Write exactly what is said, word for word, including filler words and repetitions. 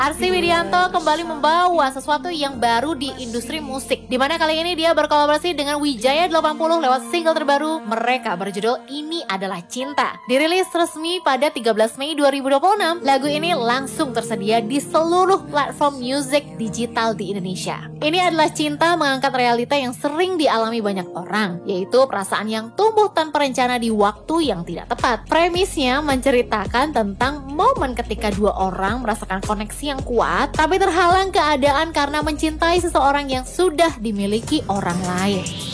Arsy Widianto kembali membawa sesuatu yang baru di industri musik, dimana kali ini dia berkolaborasi dengan Wijaya delapan puluh lewat single terbaru mereka berjudul Ini Adalah Cinta. Dirilis resmi pada tiga belas Mei dua ribu dua puluh enam, lagu ini langsung tersedia di seluruh platform musik digital di Indonesia. Ini Adalah Cinta mengangkat realita yang sering dialami banyak orang, yaitu perasaan yang tumbuh tanpa rencana di waktu yang tidak tepat. Premisnya menceritakan tentang momen ketika dua orang merasakan koneksi yang kuat, tapi terhalang keadaan karena mencintai seseorang yang sudah dimiliki orang lain.